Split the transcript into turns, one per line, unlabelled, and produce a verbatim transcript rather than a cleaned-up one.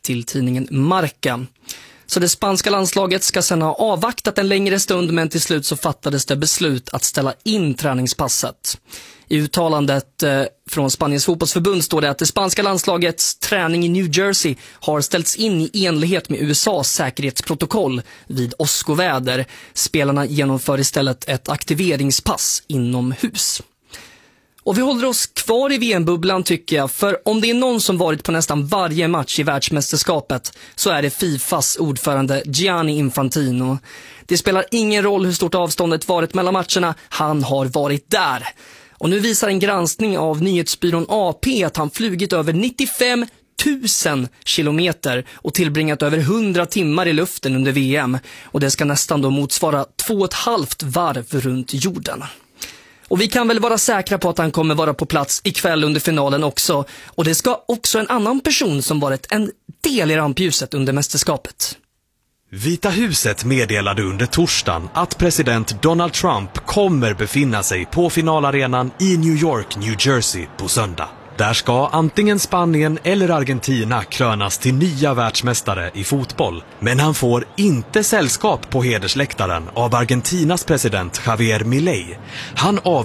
till tidningen Marca. Så det spanska landslaget ska sedan ha avvaktat en längre stund, men till slut så fattades det beslut att ställa in träningspasset. I uttalandet eh, från Spaniens fotbollsförbund står det att det spanska landslagets träning i New Jersey har ställts in i enlighet med U S A:s säkerhetsprotokoll vid åskoväder. Spelarna genomför istället ett aktiveringspass inomhus. Och vi håller oss kvar i V M-bubblan tycker jag, för om det är någon som varit på nästan varje match i världsmästerskapet så är det Fifas ordförande Gianni Infantino. Det spelar ingen roll hur stort avståndet varit mellan matcherna, han har varit där. Och nu visar en granskning av nyhetsbyrån A P att han flugit över nittiofem tusen kilometer och tillbringat över hundra timmar i luften under V M. Och det ska nästan då motsvara två och ett halvt varv runt jorden. Och vi kan väl vara säkra på att han kommer vara på plats ikväll under finalen också. Och det ska också en annan person som varit en del i rampljuset under mästerskapet.
Vita huset meddelade under torsdagen att president Donald Trump kommer befinna sig på finalarenan i New York, New Jersey på söndag. Där ska antingen Spanien eller Argentina krönas till nya världsmästare i fotboll. Men han får inte sällskap på hedersläktaren av Argentinas president Javier Milei. Han av